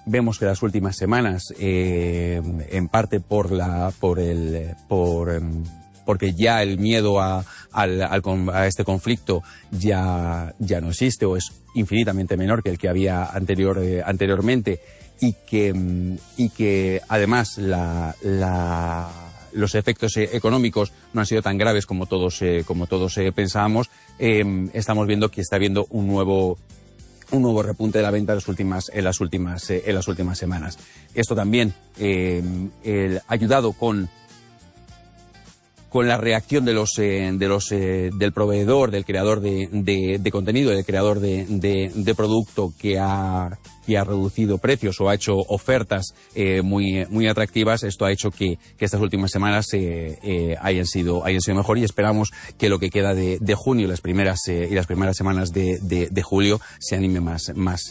Vemos que las últimas semanas, en parte porque ya el miedo a este conflicto ya no existe, o es infinitamente menor que el que había anteriormente, y que además los efectos económicos no han sido tan graves como todos pensábamos. Estamos viendo que está habiendo un nuevo repunte de la venta en las últimas semanas. Esto también ayudado con la reacción del proveedor, del creador de contenido, del creador de producto, que ha reducido precios o ha hecho ofertas muy atractivas. Esto ha hecho que estas últimas semanas hayan sido mejor, y esperamos que lo que queda de junio y las primeras semanas de julio se anime más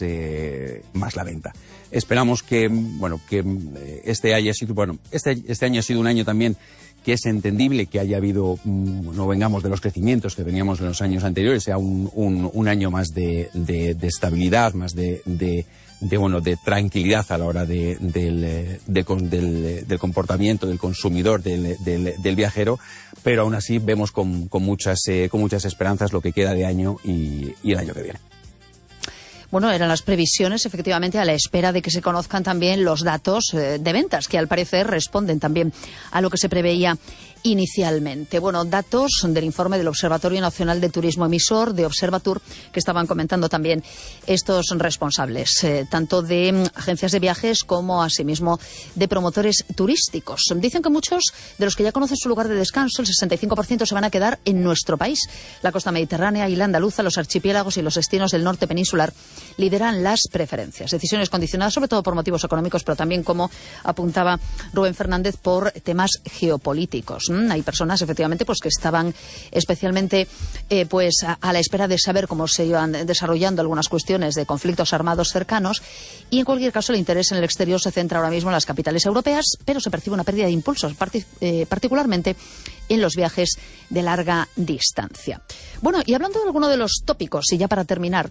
la venta. Esperamos que este año ha sido un año también que es entendible que haya habido, no vengamos de los crecimientos que veníamos en los años anteriores, sea un año más de estabilidad, más de tranquilidad a la hora del comportamiento del consumidor, del viajero, pero aún así vemos con muchas esperanzas lo que queda de año y el año que viene. Bueno, eran las previsiones, efectivamente, a la espera de que se conozcan también los datos de ventas, que al parecer responden también a lo que se preveía inicialmente. Bueno, datos del informe del Observatorio Nacional de Turismo Emisor, de Observatur, que estaban comentando también estos responsables, tanto de agencias de viajes como, asimismo, de promotores turísticos. Dicen que muchos de los que ya conocen su lugar de descanso, el 65%, se van a quedar en nuestro país. La costa mediterránea, isla andaluza, los archipiélagos y los destinos del norte peninsular lideran las preferencias. Decisiones condicionadas sobre todo por motivos económicos, pero también, como apuntaba Rubén Fernández, por temas geopolíticos. Hay personas, efectivamente, pues que estaban especialmente a la espera de saber cómo se iban desarrollando algunas cuestiones de conflictos armados cercanos, y en cualquier caso el interés en el exterior se centra ahora mismo en las capitales europeas, pero se percibe una pérdida de impulsos, particularmente en los viajes de larga distancia. Bueno, y hablando de alguno de los tópicos, y ya para terminar,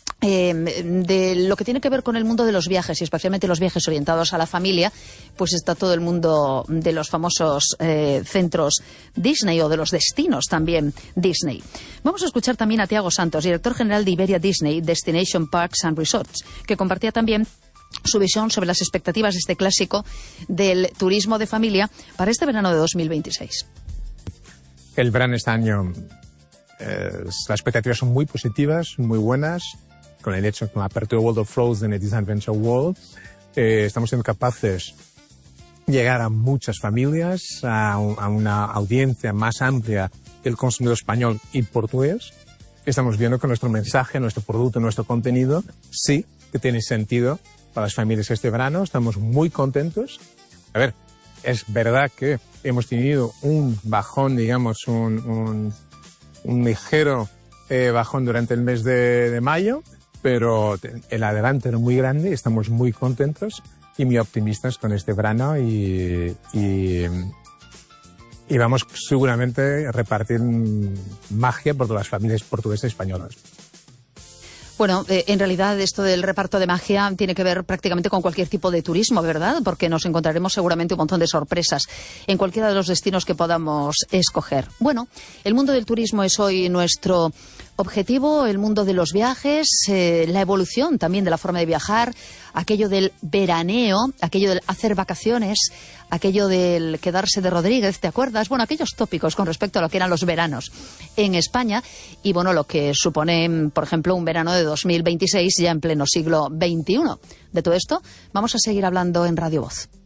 de lo que tiene que ver con el mundo de los viajes, y especialmente los viajes orientados a la familia, pues está todo el mundo de los famosos centros Disney, o de los destinos también Disney. Vamos a escuchar también a Tiago Santos, director general de Iberia Disney Destination Parks and Resorts, que compartía también su visión sobre las expectativas de este clásico del turismo de familia para este verano de 2026. El verano este año, las expectativas son muy positivas, muy buenas. Con el hecho, con la apertura de World of Frozen y Disney Adventure World, estamos siendo capaces de llegar a muchas familias, a una audiencia más amplia del consumidor español y portugués. Estamos viendo que nuestro mensaje, nuestro producto, nuestro contenido, sí que tiene sentido para las familias este verano. Estamos muy contentos. A ver, es verdad que hemos tenido un bajón, digamos, un ligero bajón durante el mes de mayo, pero el adelante era muy grande. Estamos muy contentos y muy optimistas con este verano, y vamos seguramente a repartir magia por todas las familias portuguesas y españolas. Bueno, en realidad esto del reparto de magia tiene que ver prácticamente con cualquier tipo de turismo, ¿verdad? Porque nos encontraremos seguramente un montón de sorpresas en cualquiera de los destinos que podamos escoger. Bueno, el mundo del turismo es hoy nuestro objetivo, el mundo de los viajes, la evolución también de la forma de viajar, aquello del veraneo, aquello del hacer vacaciones, aquello del quedarse de Rodríguez, ¿te acuerdas? Bueno, aquellos tópicos con respecto a lo que eran los veranos en España, y bueno, lo que supone, por ejemplo, un verano de 2026 ya en pleno siglo XXI. De todo esto vamos a seguir hablando en Radio Voz.